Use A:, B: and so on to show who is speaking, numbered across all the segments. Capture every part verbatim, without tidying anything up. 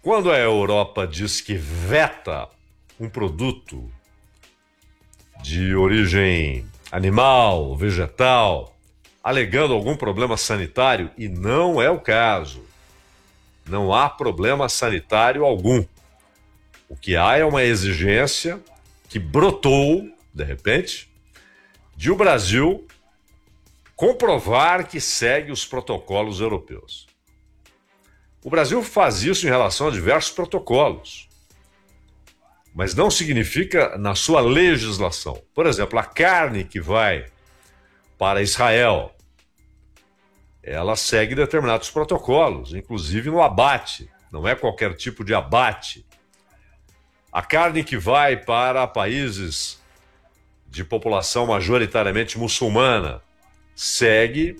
A: Quando a Europa diz que veta um produto de origem animal, vegetal, alegando algum problema sanitário, e não é o caso, não há problema sanitário algum. O que há é uma exigência que brotou, de repente, de o Brasil comprovar que segue os protocolos europeus. O Brasil faz isso em relação a diversos protocolos, mas não significa na sua legislação. Por exemplo, a carne que vai para Israel, ela segue determinados protocolos, inclusive no abate, não é qualquer tipo de abate. A carne que vai para países de população majoritariamente muçulmana segue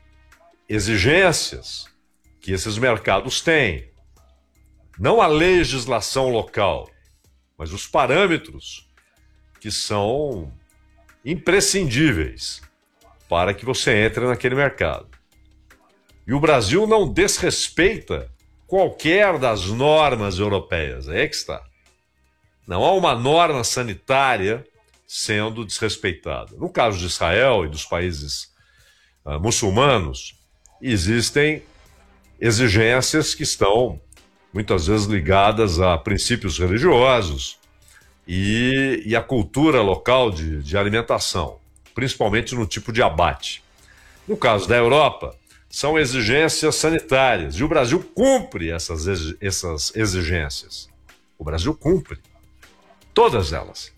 A: exigências que esses mercados têm. Não a legislação local, mas os parâmetros que são imprescindíveis para que você entre naquele mercado. E o Brasil não desrespeita qualquer das normas europeias, é aí que está. Não há uma norma sanitária sendo desrespeitada. No caso de Israel e dos países uh, muçulmanos, existem exigências que estão muitas vezes ligadas a princípios religiosos e, e a cultura local de, de alimentação, principalmente no tipo de abate. No caso da Europa, são exigências sanitárias e o Brasil cumpre essas, essas exigências. O Brasil cumpre todas elas.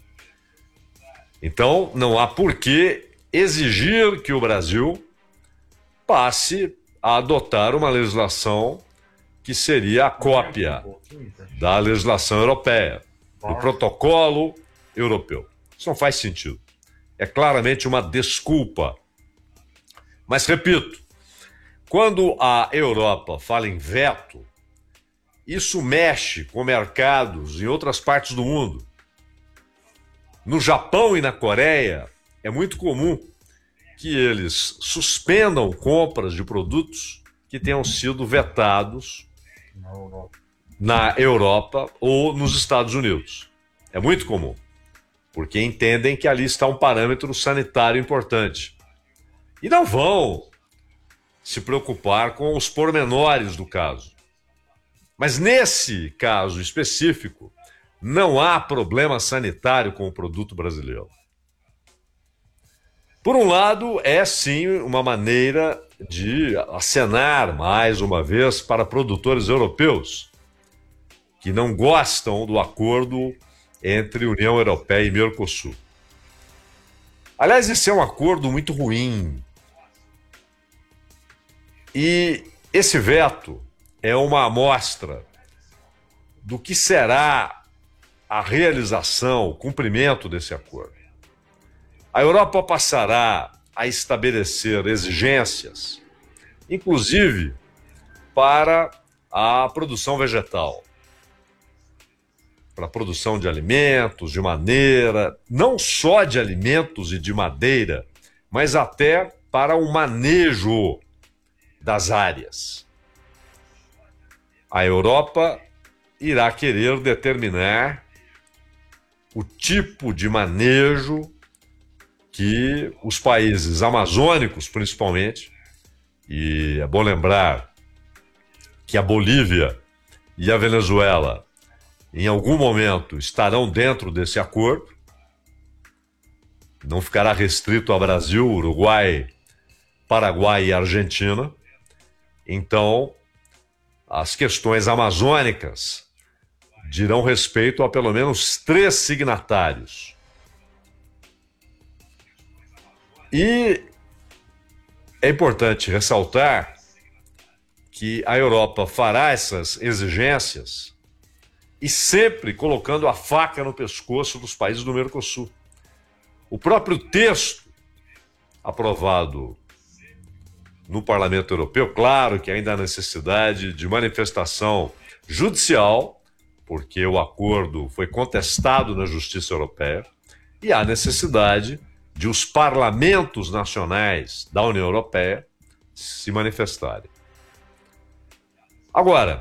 A: Então, não há por que exigir que o Brasil passe a adotar uma legislação que seria a cópia da legislação europeia, do protocolo europeu. Isso não faz sentido. É claramente uma desculpa. Mas, repito, quando a Europa fala em veto, isso mexe com mercados em outras partes do mundo. No Japão e na Coreia, é muito comum que eles suspendam compras de produtos que tenham sido vetados na Europa ou nos Estados Unidos. É muito comum, porque entendem que ali está um parâmetro sanitário importante. E não vão se preocupar com os pormenores do caso. Mas nesse caso específico, não há problema sanitário com o produto brasileiro. Por um lado, é sim uma maneira de acenar mais uma vez para produtores europeus que não gostam do acordo entre União Europeia e Mercosul. Aliás, esse é um acordo muito ruim. E esse veto é uma amostra do que será a realização, o cumprimento desse acordo. A Europa passará a estabelecer exigências, inclusive para a produção vegetal, para a produção de alimentos, de maneira, não só de alimentos e de madeira, mas até para o manejo das áreas. A Europa irá querer determinar o tipo de manejo que os países amazônicos, principalmente, e é bom lembrar que a Bolívia e a Venezuela, em algum momento, estarão dentro desse acordo, não ficará restrito a Brasil, Uruguai, Paraguai e Argentina. Então, as questões amazônicas dirão respeito a pelo menos três signatários. E é importante ressaltar que a Europa fará essas exigências e sempre colocando a faca no pescoço dos países do Mercosul. O próprio texto aprovado no Parlamento Europeu, claro que ainda há necessidade de manifestação judicial, porque o acordo foi contestado na Justiça Europeia, e há necessidade de os parlamentos nacionais da União Europeia se manifestarem. Agora,